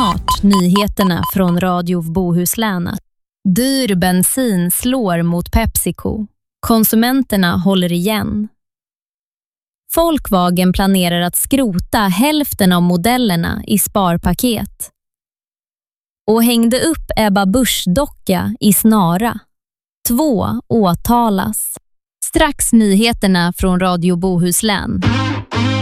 Snart nyheterna från Radio Bohuslän. Dyr bensin slår mot PepsiCo. Konsumenterna håller igen. Volkswagen planerar att skrota hälften av modellerna i sparpaket. Och hängde upp Ebba Busch-docka i Snara. 2 åtalas. Strax nyheterna från Radio Bohuslän.